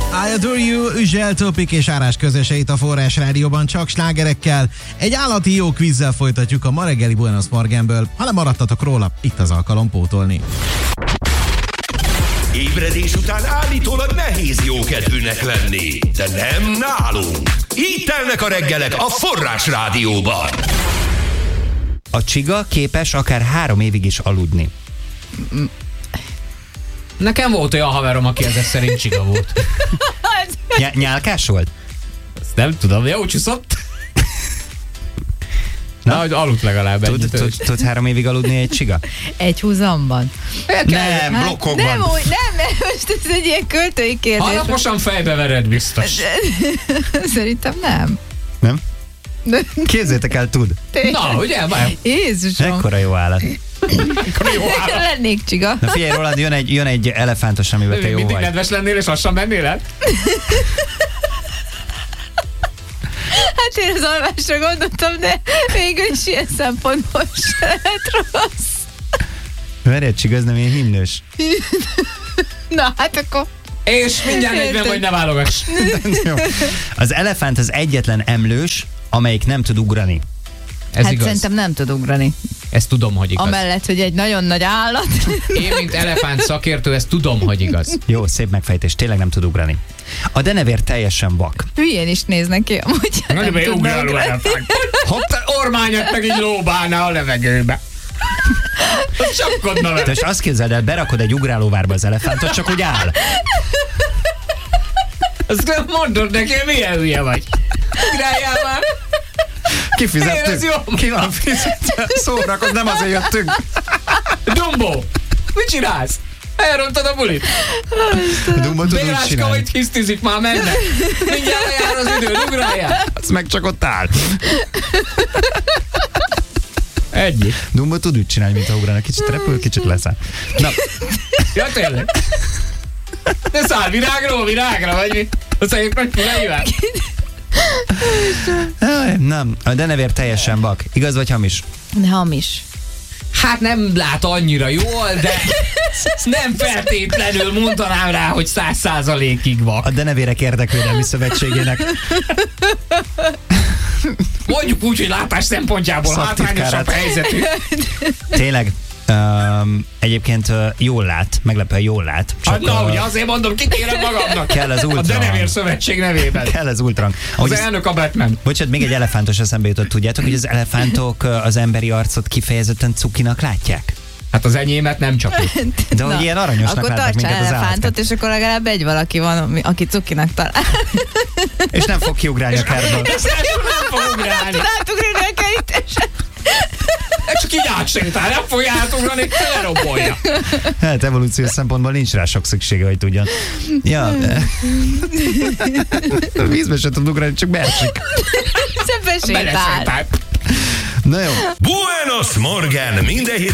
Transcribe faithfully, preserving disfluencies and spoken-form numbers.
I Adore You, Üzsel, Topik és Árás közöseit a Forrás Rádióban csak slágerekkel. Egy állati jó kvízzel folytatjuk a ma reggeli Buenos Morgenből. Ha lemaradtatok róla, itt az alkalom pótolni. Ébredés után állítólag nehéz jókedvűnek lenni, de nem nálunk. Így telnek a reggelek a Forrás Rádióban. A csiga képes akár három évig is aludni. Nekem volt olyan haverom, aki ezek szerint csiga volt. Ny- nyálkás volt? Ezt nem tudom, jó csúszott. Na, hogy aludt legalább Tud, ennyit. tud, tud három évig aludni egy csiga? Egy húzamban. Nem, Hát blokkokban. nem, úgy, nem, nem, most ez egy ilyen költői kérdés. Halaposan fejbe vered biztos. Szerintem nem. Nem? Képzeljétek el, tud. Na, ugye? Már. Jézusom. Ekkora jó állat. Jó állat. Lennék csiga. Na figyelj, Roland, jön egy, jön egy elefántos, amiben te jó Mindig vagy. nedves lennél, és lassan mennél el? Hát én az alvásra gondoltam, de végül is ilyen szempontból se lehet rossz. Várj, egy csiga, ez nem ilyen himnős. Na, hát akkor... És mindjárt negyven vagy ne válogass. Jó. Az elefánt az egyetlen emlős, amelyik nem tud ugrani. Ez hát igaz. szerintem nem tud ugrani. Ezt tudom, hogy igaz. Amellett, hogy egy nagyon nagy állat. Én, mint elefánt szakértő, ezt tudom, hogy igaz. Jó, szép megfejtés, tényleg nem tud ugrani. A denevér teljesen vak. Hülyén is néznek ki, amúgy. Nagyon nem jó tudnak ugráló ugrani. elefánt. Hopp, ormányat meg így lóbálna a levegőbe. Csapkodna vele. Tehát azt képzeld el, berakod egy ugrálóvárba az elefántot, csak úgy áll. Azt nem mondod neki, milyen hülye vagy. Ugráljál már. Én, ez Kifizettük. jó. Ki van fizetve? Szórakoz, nem azért jöttünk. Dumbo, mit csinálsz? Elrontad a bulit. Dumbo tud úgy Béláska, csinálni. hogy hisztizik már, mennek. Mindjárt lejár az idő, ugráljál. Az meg csak ott áll. Ennyi. Dumbo tud úgy csinálni, mint ha ugrálnak. Kicsit repül, kicsit leszáll. Na, Ja, tényleg. De száll virágról virágra, vagy mi? Az éppen kileivel. nem, a denevér teljesen vak. Igaz vagy hamis? De hamis. Hát nem lát annyira jól, de nem feltétlenül mondanám rá, hogy száz százalékig vak. A Denevérek Érdekvédelmi Szövetségének Mondjuk úgy, hogy látás szempontjából Szaktitkárát. hátrányosabb helyzetű. tényleg um, egyébként uh, jól lát, meglepően jól lát. Hát na, uh, ugye azért mondom, kikérem magamnak. Kell az A ultra. Denevér Szövetség nevében. Kell az ultrang. Az Ahogy ez- elnök a Batman. Bocsánat, még egy elefántos eszembe jutott. Tudjátok, hogy az elefántok uh, az emberi arcot kifejezetten cukinak látják? Hát az enyémet nem csak úgy. De hogy ilyen aranyosnak akkor látnak tartsa minket az elefántot, állatkert. és akkor legalább egy valaki van, ami- aki cukinak talál. És nem fog kiugrálni a kertből. És nem fog ugrálni. Rátugrani a kerítésen. Csak így átsétál, nem fogja átugrani, telerombolja. Hát evolúciós szempontból nincs rá sok szüksége, hogy tudjon. Ja. A vízbe se tud ugrálni, csak beesik. Szebben sétál. Belesétál. Na jó. Buenos Morgen, minden